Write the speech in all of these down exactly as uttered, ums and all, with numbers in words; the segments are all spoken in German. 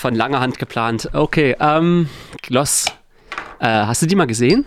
von langer Hand geplant. Okay, ähm, Gloss, äh, hast du die mal gesehen?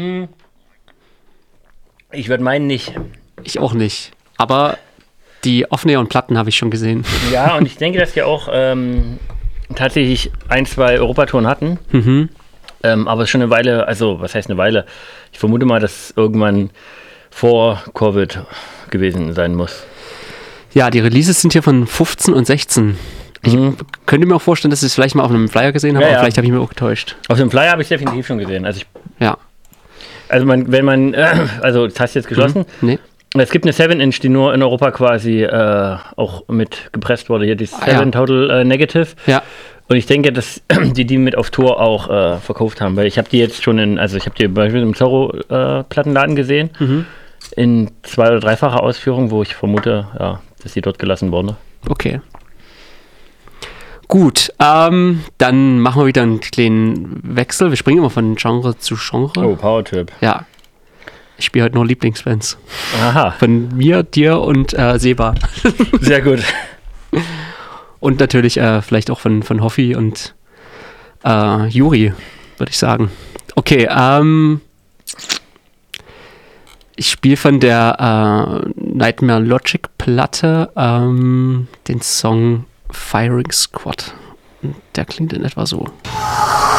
Ich würde meinen nicht. Ich auch nicht. Aber die Off-Neon-Platten habe ich schon gesehen. Ja, und ich denke, dass die auch ähm, tatsächlich ein, zwei Europatouren hatten. Mhm. Ähm, aber es ist schon eine Weile, also was heißt eine Weile? Ich vermute mal, dass irgendwann vor Covid gewesen sein muss. Ja, die Releases sind hier von fünfzehn und sechzehn. Ich Mhm. könnte mir auch vorstellen, dass ich es vielleicht mal auf einem Flyer gesehen habe, Ja, aber ja. vielleicht habe ich mich auch getäuscht. Auf dem Flyer habe ich definitiv schon gesehen. Also, ich, Ja. also man, wenn man, äh, also das hast du jetzt geschlossen. Mhm. Nee. Es gibt eine seven Inch, die nur in Europa quasi äh, auch mit gepresst wurde. Hier die Ah, ja. seven Total äh, Negative. Ja. Und ich denke, dass die die mit auf Tour auch äh, verkauft haben, weil ich habe die jetzt schon in, also ich habe die zum Beispiel im Zorro-Plattenladen äh, gesehen, Mhm. in zwei- oder dreifacher Ausführung, wo ich vermute, ja, dass die dort gelassen wurde. Okay. Gut, ähm, dann machen wir wieder einen kleinen Wechsel. Wir springen immer von Genre zu Genre. Oh, Powertrip. Ja. Ich spiele heute nur Lieblingsbands. Aha, Von mir, dir und äh, Seba. sehr gut. Und natürlich äh, vielleicht auch von, von Hoffi und äh, Juri, würde ich sagen. Okay, ähm, ich spiele von der äh, Nightmare Logic Platte ähm, den Song Firing Squad. Der klingt in etwa so.